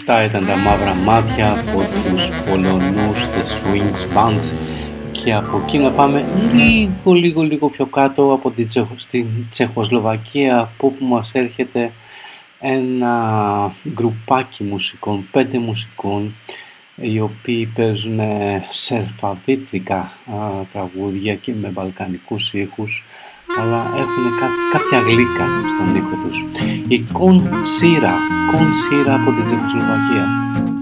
Αυτά ήταν τα μαύρα μάτια από τους Πολωνούς The Swings Band και από εκεί να πάμε λίγο πιο κάτω από στην Τσεχοσλοβακία, από όπου μας έρχεται ένα γκρουπάκι μουσικών, 5 μουσικών, οι οποίοι παίζουν σερφαδίτρικα τραγούδια και με βαλκανικούς ήχους, αλλά έχουν κάποια γλύκα στον ήχο τους. Η Κον Σίρα από την Τσεχοσλοβακία.